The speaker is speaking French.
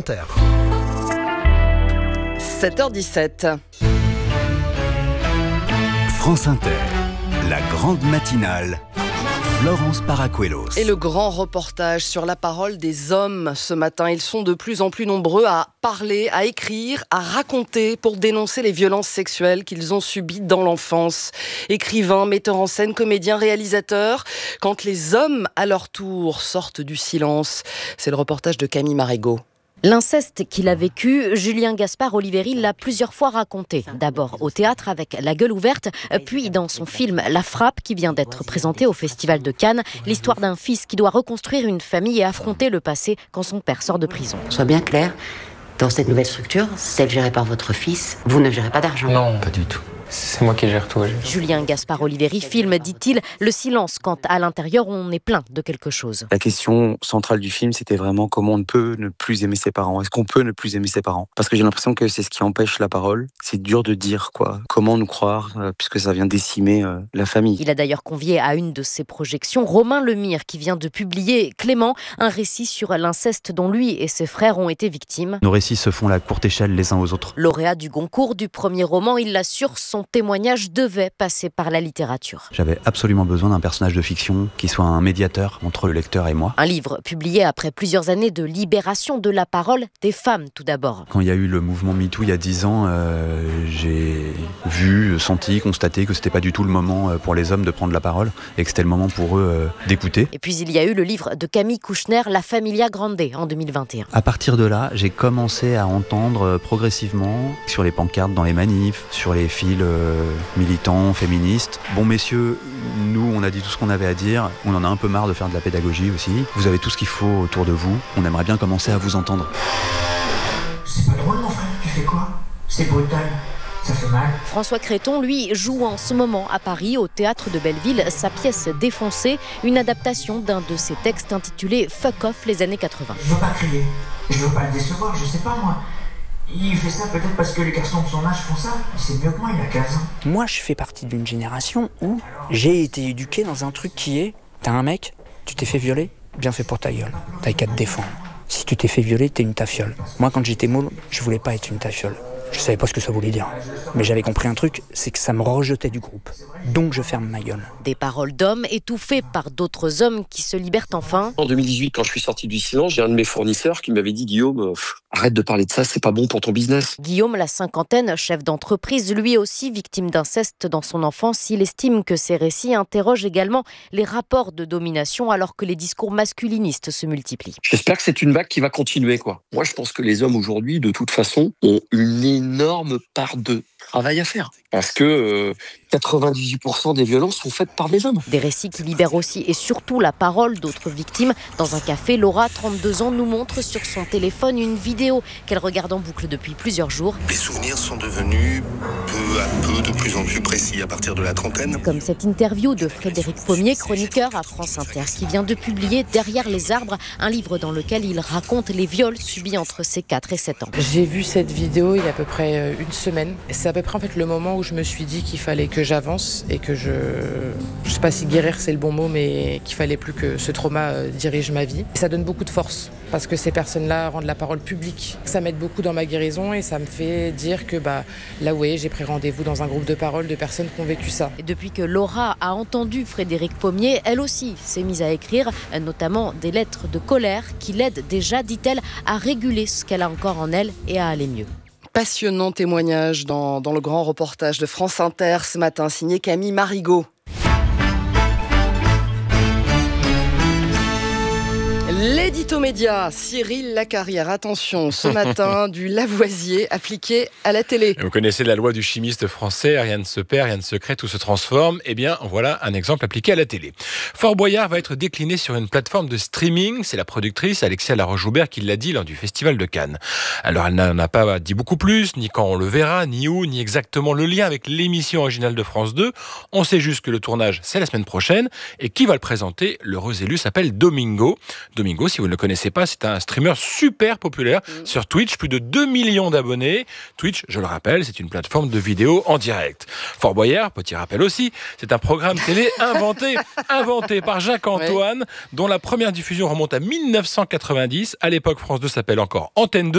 reporter. 7h17. France Inter, la grande matinale. Florence Paracuelos. Et le grand reportage sur la parole des hommes ce matin. Ils sont de plus en plus nombreux à parler, à écrire, à raconter pour dénoncer les violences sexuelles qu'ils ont subies dans l'enfance. Écrivains, metteurs en scène, comédiens, réalisateurs. Quand les hommes, à leur tour, sortent du silence. C'est le reportage de Camille Marigot. L'inceste qu'il a vécu, Julien Gaspard Oliveri l'a plusieurs fois raconté. D'abord au théâtre avec La Gueule ouverte, puis dans son film La Frappe qui vient d'être présenté au Festival de Cannes. L'histoire d'un fils qui doit reconstruire une famille et affronter le passé quand son père sort de prison. Sois bien clair, dans cette nouvelle structure, celle gérée par votre fils, vous ne gérez pas d'argent. Non, pas du tout. C'est moi qui gère tout. Julien Gaspard Oliveri filme, dit-il, le silence quand à l'intérieur on est plein de quelque chose. La question centrale du film, c'était vraiment comment on peut ne plus aimer ses parents. Est-ce qu'on peut ne plus aimer ses parents ? Parce que j'ai l'impression que c'est ce qui empêche la parole. C'est dur de dire quoi. Comment nous croire, puisque ça vient décimer la famille. Il a d'ailleurs convié à une de ses projections Romain Lemire qui vient de publier Clément, un récit sur l'inceste dont lui et ses frères ont été victimes. Nos récits se font à courte échelle les uns aux autres. Lauréat du Goncourt du premier roman, il l'assure, son témoignage devait passer par la littérature. J'avais absolument besoin d'un personnage de fiction qui soit un médiateur entre le lecteur et moi. Un livre publié après plusieurs années de libération de la parole des femmes tout d'abord. Quand il y a eu le mouvement MeToo il y a 10 ans, j'ai vu, senti, constaté que c'était pas du tout le moment pour les hommes de prendre la parole et que c'était le moment pour eux d'écouter. Et puis il y a eu le livre de Camille Kouchner, La Familia Grande, en 2021. À partir de là, j'ai commencé à entendre progressivement sur les pancartes dans les manifs, sur les fils militants, féministes. Bon messieurs, nous on a dit tout ce qu'on avait à dire, on en a un peu marre de faire de la pédagogie aussi. Vous avez tout ce qu'il faut autour de vous, on aimerait bien commencer à vous entendre. C'est pas drôle mon frère, tu fais quoi ? C'est brutal, ça fait mal. François Créton, lui, joue en ce moment à Paris, au Théâtre de Belleville, sa pièce Défoncée, une adaptation d'un de ses textes intitulé Fuck Off les années 80. Je veux pas crier, je veux pas le décevoir, je sais pas moi. Il fait ça peut-être parce que les garçons de son âge font ça. C'est mieux que moi, il a 15 ans. Moi, je fais partie d'une génération où j'ai été éduqué dans un truc qui est... T'as un mec, tu t'es fait violer, bien fait pour ta gueule. T'as qu'à te défendre. Si tu t'es fait violer, t'es une tafiole. Moi, quand j'étais môle, je voulais pas être une tafiole. Je savais pas ce que ça voulait dire. Mais j'avais compris un truc, c'est que ça me rejetait du groupe. Donc je ferme ma gueule. Des paroles d'hommes étouffées par d'autres hommes qui se libèrent enfin. En 2018, quand je suis sorti du silence, j'ai un de mes fournisseurs qui m'avait dit « Guillaume, arrête de parler de ça, c'est pas bon pour ton business. » Guillaume, la cinquantaine, chef d'entreprise, lui aussi victime d'inceste dans son enfance, il estime que ces récits interrogent également les rapports de domination alors que les discours masculinistes se multiplient. J'espère que c'est une vague qui va continuer, quoi. Moi, je pense que les hommes aujourd'hui, de toute façon, ont une énorme part de travail à faire. Parce que 98% des violences sont faites par des hommes. Des récits qui libèrent aussi et surtout la parole d'autres victimes. Dans un café, Laura, 32 ans, nous montre sur son téléphone une vidéo qu'elle regarde en boucle depuis plusieurs jours. Les souvenirs sont devenus peu à peu de plus en plus précis à partir de la trentaine. Comme cette interview de Frédéric Pommier, chroniqueur à France Inter, qui vient de publier Derrière les arbres, un livre dans lequel il raconte les viols subis entre ses 4 et 7 ans. J'ai vu cette vidéo il y a à peu près une semaine. C'est à peu près en fait le moment où je me suis dit qu'il fallait que j'avance et que je sais pas si guérir c'est le bon mot, mais qu'il fallait plus que ce trauma dirige ma vie. Et ça donne beaucoup de force parce que ces personnes-là rendent la parole publique. Ça m'aide beaucoup dans ma guérison et ça me fait dire que là oui, j'ai pris rendez-vous dans un groupe de parole de personnes qui ont vécu ça. Et depuis que Laura a entendu Frédéric Pommier, elle aussi s'est mise à écrire, notamment des lettres de colère qui l'aident déjà, dit-elle, à réguler ce qu'elle a encore en elle et à aller mieux. Passionnant témoignage dans le grand reportage de France Inter ce matin, signé Camille Marigot. L'édito média, Cyril Lacarrière. Attention, ce matin, du Lavoisier appliqué à la télé. Vous connaissez la loi du chimiste français, rien ne se perd, rien ne se crée, tout se transforme. Eh bien, voilà un exemple appliqué à la télé. Fort Boyard va être décliné sur une plateforme de streaming. C'est la productrice Alexia Laroche-Joubert qui l'a dit lors du Festival de Cannes. Alors, elle n'en a pas dit beaucoup plus, ni quand on le verra, ni où, ni exactement le lien avec l'émission originale de France 2. On sait juste que le tournage, c'est la semaine prochaine. Et qui va le présenter ? L'heureux élu s'appelle Domingo. Domingo, si vous ne le connaissez pas, c'est un streamer super populaire sur Twitch, plus de 2 millions d'abonnés. Twitch, je le rappelle, c'est une plateforme de vidéo en direct. Fort Boyard, petit rappel aussi, c'est un programme télé inventé par Jacques Antoine, dont la première diffusion remonte à 1990. À l'époque, France 2 s'appelle encore Antenne 2.